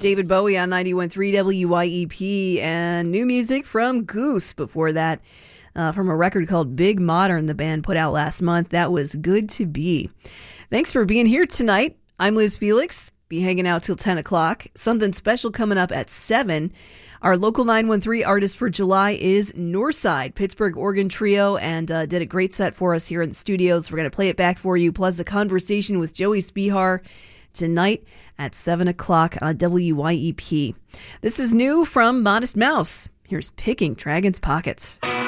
David Bowie on 91.3 WYEP, and new music from Goose before that, from a record called Big Modern the band put out last month. That was Good to Be. Thanks for being here tonight. I'm Liz Felix. Be hanging out till 10 o'clock. Something special coming up at 7. Our local 913 artist for July is Northside, Pittsburgh organ trio, and did a great set for us here in the studios. We're going to play it back for you, plus a conversation with Joey Spihar tonight at 7 o'clock on WYEP. This is new from Modest Mouse. Here's Picking Dragon's Pockets.